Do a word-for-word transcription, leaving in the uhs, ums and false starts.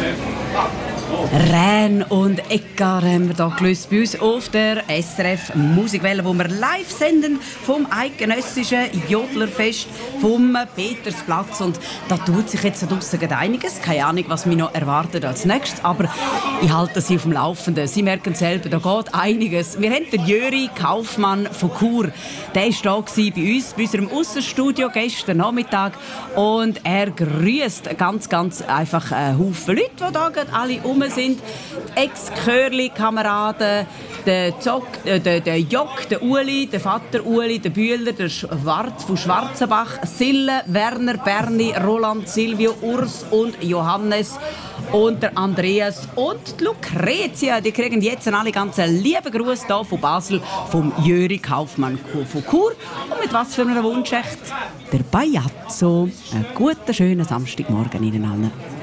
Ren und Eckar haben wir hier gelöst bei uns auf der S R F Musikwelle, wo wir live senden vom eidgenössischen Jodlerfest vom Petersplatz. Und da tut sich jetzt da draussen einiges. Keine Ahnung, was mich noch erwartet als nächstes, aber ich halte Sie auf dem Laufenden. Sie merken selber, da geht einiges. Wir haben den Jöri Kaufmann von Chur. Der war da bei uns, bei unserem Aussenstudio gestern Nachmittag. Und er grüßt ganz, ganz einfach einen Haufen Leute, die da alle rum sind. Die Ex-Chörli-Kameraden, der, Zock, äh, der, der Jock, der Uli, der Vater Uli, der Bühler, der Schwarz von Schwarzenbach, Sille, Werner, Berni, Roland, Silvio, Urs und Johannes und der Andreas und die Lucretia. Die kriegen jetzt alle ganz lieben Gruß hier von Basel vom Jöri Kaufmann von Chur. Und mit was für einem Wunsch echt? Der Bajazzo. Einen guten, schönen Samstagmorgen Ihnen allen.